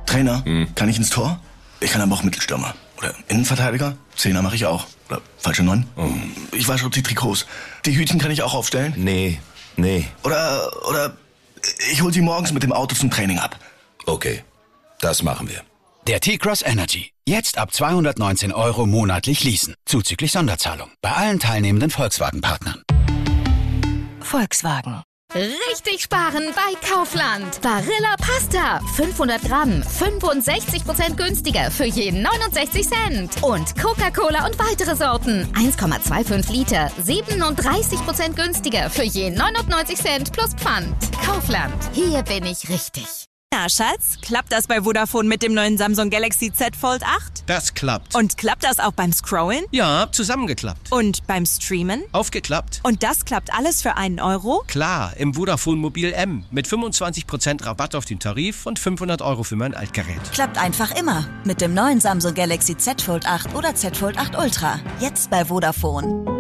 Trainer, kann ich ins Tor? Ich kann aber auch Mittelstürmer. Oder Innenverteidiger? Zehner mache ich auch. Oder falsche 9? Ich wasche auch die Trikots. Die Hütchen kann ich auch aufstellen? Nee. Oder ich hol sie morgens mit dem Auto zum Training ab. Okay, das machen wir. Der T-Cross Energy. Jetzt ab 219 € monatlich leasen. Zuzüglich Sonderzahlung. Bei allen teilnehmenden Volkswagen-Partnern. Volkswagen. Richtig sparen bei Kaufland. Barilla Pasta. 500 Gramm. 65% günstiger für jeden 69 Cent. Und Coca-Cola und weitere Sorten. 1,25 Liter. 37% günstiger für jeden 99 Cent plus Pfand. Kaufland. Hier bin ich richtig. Na, Schatz, klappt das bei Vodafone mit dem neuen Samsung Galaxy Z Fold 8? Das klappt. Und klappt das auch beim Scrollen? Ja, zusammengeklappt. Und beim Streamen? Aufgeklappt. Und das klappt alles für einen Euro? Klar, im Vodafone Mobil M. Mit 25% Rabatt auf den Tarif und 500 € für mein Altgerät. Klappt einfach immer. Mit dem neuen Samsung Galaxy Z Fold 8 oder Z Fold 8 Ultra. Jetzt bei Vodafone.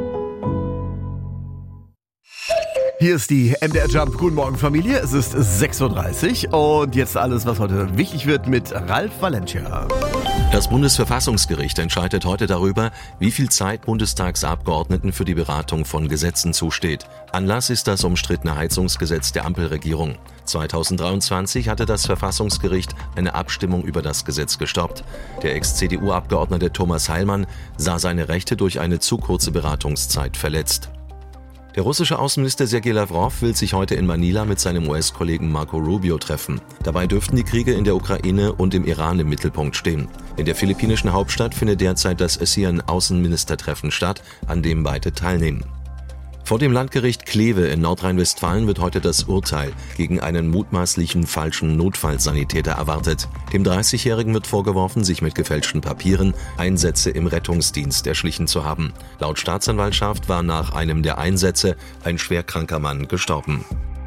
Hier ist die MDR Jump. Guten Morgen, Familie. Es ist 6.30 Uhr und jetzt alles, was heute wichtig wird mit Ralf Valencia. Das Bundesverfassungsgericht entscheidet heute darüber, wie viel Zeit Bundestagsabgeordneten für die Beratung von Gesetzen zusteht. Anlass ist das umstrittene Heizungsgesetz der Ampelregierung. 2023 hatte das Verfassungsgericht eine Abstimmung über das Gesetz gestoppt. Der Ex-CDU-Abgeordnete Thomas Heilmann sah seine Rechte durch eine zu kurze Beratungszeit verletzt. Der russische Außenminister Sergei Lavrov will sich heute in Manila mit seinem US-Kollegen Marco Rubio treffen. Dabei dürften die Kriege in der Ukraine und im Iran im Mittelpunkt stehen. In der philippinischen Hauptstadt findet derzeit das ASEAN-Außenministertreffen statt, an dem beide teilnehmen. Vor dem Landgericht Kleve in Nordrhein-Westfalen wird heute das Urteil gegen einen mutmaßlichen falschen Notfallsanitäter erwartet. Dem 30-Jährigen wird vorgeworfen, sich mit gefälschten Papieren Einsätze im Rettungsdienst erschlichen zu haben. Laut Staatsanwaltschaft war nach einem der Einsätze ein schwerkranker Mann gestorben.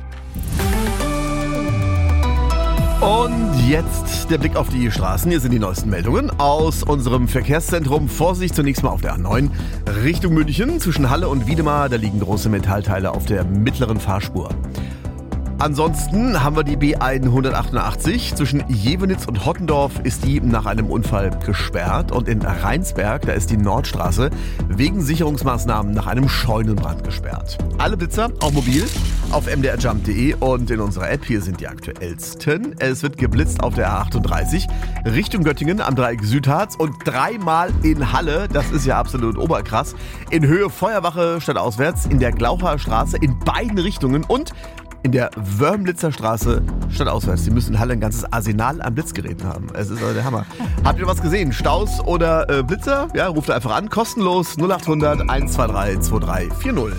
Und jetzt der Blick auf die Straßen. Hier sind die neuesten Meldungen aus unserem Verkehrszentrum. Vorsicht zunächst mal auf der A9 Richtung München. Zwischen Halle und Wiedemar, da liegen große Metallteile auf der mittleren Fahrspur. Ansonsten haben wir die B188. Zwischen Jevenitz und Hottendorf ist die nach einem Unfall gesperrt. Und in Rheinsberg, da ist die Nordstraße wegen Sicherungsmaßnahmen nach einem Scheunenbrand gesperrt. Alle Blitzer, auch mobil, auf mdrjump.de und in unserer App. Hier sind die aktuellsten. Es wird geblitzt auf der A38 Richtung Göttingen am Dreieck Südharz und dreimal in Halle. Das ist ja absolut oberkrass. In Höhe Feuerwache stadtauswärts, in der Glaucher Straße in beiden Richtungen und in der Wörmlitzer Straße stadtauswärts. Sie müssen in Halle ein ganzes Arsenal an Blitzgeräten haben. Es ist also der Hammer. Habt ihr was gesehen? Staus oder Blitzer? Ja, ruft einfach an. Kostenlos 0800 123 2340.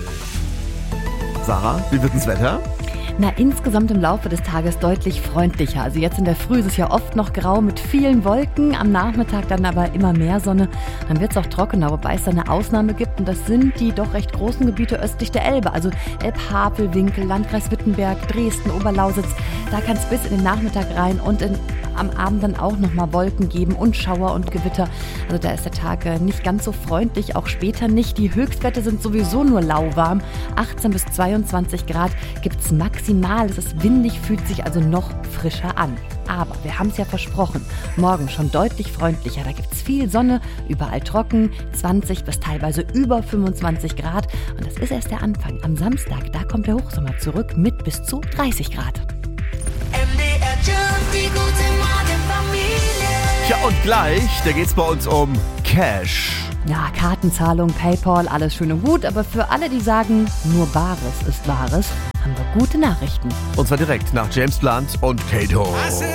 Sarah, wie wird das Wetter? Na, insgesamt im Laufe des Tages deutlich freundlicher. Also jetzt in der Früh ist es ja oft noch grau mit vielen Wolken, am Nachmittag dann aber immer mehr Sonne. Dann wird es auch trockener, wobei es da eine Ausnahme gibt und das sind die doch recht großen Gebiete östlich der Elbe. Also Elbhavelwinkel, Landkreis Wittenberg, Dresden, Oberlausitz. Da kann es bis in den Nachmittag rein und am Abend dann auch nochmal Wolken geben und Schauer und Gewitter. Also da ist der Tag nicht ganz so freundlich, auch später nicht. Die Höchstwerte sind sowieso nur lauwarm. 18 bis 22 Grad gibt es maximal. Es ist windig, fühlt sich also noch frischer an. Aber wir haben es ja versprochen, morgen schon deutlich freundlicher. Da gibt es viel Sonne, überall trocken, 20 bis teilweise über 25 Grad. Und das ist erst der Anfang. Am Samstag, da kommt der Hochsommer zurück mit bis zu 30 Grad. MDR Jump, die gute Morgenfamilie. Tja, und gleich, da geht's bei uns um Cash. Ja, Kartenzahlung, PayPal, alles schön und gut. Aber für alle, die sagen, nur Bares ist Wahres, haben wir gute Nachrichten. Und zwar direkt nach James Blunt und Kato.